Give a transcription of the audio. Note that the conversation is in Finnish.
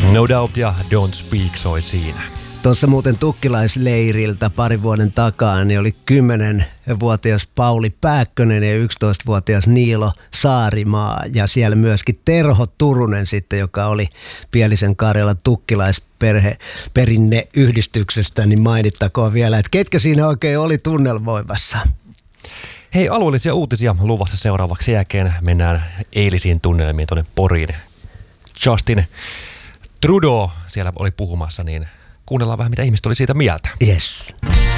No Doubt ja Don't Speak soi siinä. Tuossa muuten tukkilaisleiriltä pari vuoden takaa niin oli 10-vuotias Pauli Pääkkönen ja 11-vuotias Niilo Saarimaa. Ja siellä myöskin Terho Turunen sitten, joka oli Pielisen Karjalan tukkilaisperinteyhdistyksestä, niin mainittakoon vielä, että ketkä siinä oikein oli tunnelmoimassa. Hei, alueellisia uutisia luvassa seuraavaksi jälkeen. Mennään eilisiin tunnelmiin tuonne Poriin. Justin Trudeau siellä oli puhumassa, niin kuunnellaan vähän mitä ihmiset oli siitä mieltä. Yes.